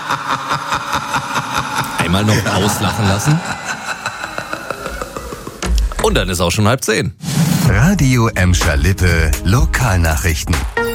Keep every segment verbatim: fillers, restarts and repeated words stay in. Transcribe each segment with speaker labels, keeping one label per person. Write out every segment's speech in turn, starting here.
Speaker 1: Einmal noch auslachen lassen. Und dann ist auch schon halb zehn.
Speaker 2: Radio Emscher Lippe Lokalnachrichten.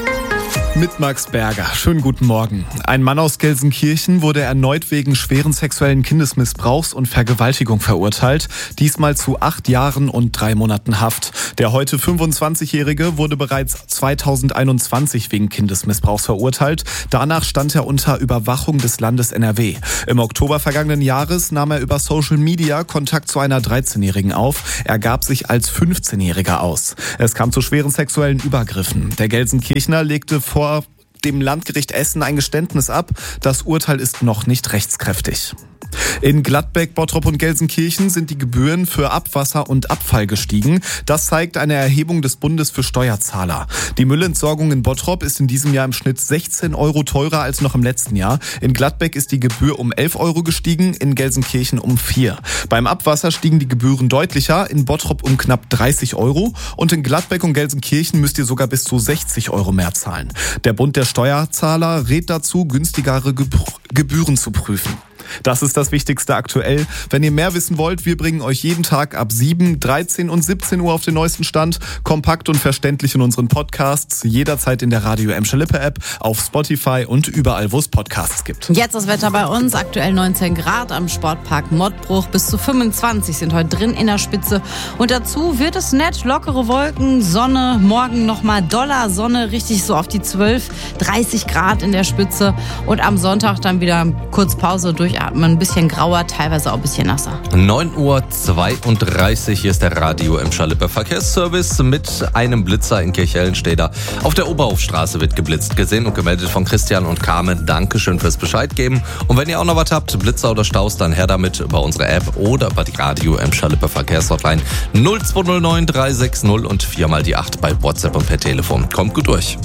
Speaker 3: Mit Max Berger. Schönen guten Morgen. Ein Mann aus Gelsenkirchen wurde erneut wegen schweren sexuellen Kindesmissbrauchs und Vergewaltigung verurteilt. Diesmal zu acht Jahren und drei Monaten Haft. Der heute fünfundzwanzigjährige wurde bereits zweitausendeinundzwanzig wegen Kindesmissbrauchs verurteilt. Danach stand er unter Überwachung des Landes N R W. Im Oktober vergangenen Jahres nahm er über Social Media Kontakt zu einer dreizehnjährigen auf. Er gab sich als fünfzehnjähriger aus. Es kam zu schweren sexuellen Übergriffen. Der Gelsenkirchner legte vor dem Landgericht Essen ein Geständnis ab. Das Urteil ist noch nicht rechtskräftig. In Gladbeck, Bottrop und Gelsenkirchen sind die Gebühren für Abwasser und Abfall gestiegen. Das zeigt eine Erhebung des Bundes für Steuerzahler. Die Müllentsorgung in Bottrop ist in diesem Jahr im Schnitt sechzehn Euro teurer als noch im letzten Jahr. In Gladbeck ist die Gebühr um elf Euro gestiegen, in Gelsenkirchen um vier. Beim Abwasser stiegen die Gebühren deutlicher, in Bottrop um knapp dreißig Euro. Und in Gladbeck und Gelsenkirchen müsst ihr sogar bis zu sechzig Euro mehr zahlen. Der Bund der Steuerzahler rät dazu, günstigere Gebühren zu prüfen. Das ist das Wichtigste aktuell. Wenn ihr mehr wissen wollt, wir bringen euch jeden Tag ab sieben, dreizehn und siebzehn Uhr auf den neuesten Stand. Kompakt und verständlich in unseren Podcasts. Jederzeit in der Radio Emscher Lippe App, auf Spotify und überall, wo es Podcasts gibt.
Speaker 4: Jetzt das Wetter bei uns. Aktuell neunzehn Grad am Sportpark Mottbruch. Bis zu fünfundzwanzig sind heute drin in der Spitze. Und dazu wird es nett. Lockere Wolken, Sonne. Morgen nochmal doller Sonne. Richtig so auf die zwölf, dreißig Grad in der Spitze. Und am Sonntag dann wieder kurz Pause durch. Ein bisschen grauer, teilweise auch ein bisschen nasser.
Speaker 1: neun Uhr zweiunddreißig, hier ist der Radio Emscher Lippe Verkehrsservice mit einem Blitzer in Kirchhellensteder. Auf der Oberhofstraße wird geblitzt, gesehen und gemeldet von Christian und Carmen. Dankeschön fürs Bescheid geben. Und wenn ihr auch noch was habt, Blitzer oder Staus, dann her damit über unsere App oder über die Radio Emscher Lippe Verkehrshotline null zwei null neun drei sechs null und viermal die acht bei WhatsApp und per Telefon. Kommt gut durch.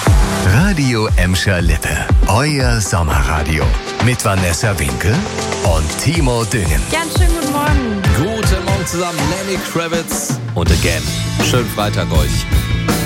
Speaker 2: Radio Emscher Lippe, euer Sommerradio. Mit Vanessa Winkel und Timo Düngen.
Speaker 4: Ja, einen schönen guten Morgen.
Speaker 1: Guten Morgen zusammen, Lenny Kravitz und Again. Schönen Freitag euch.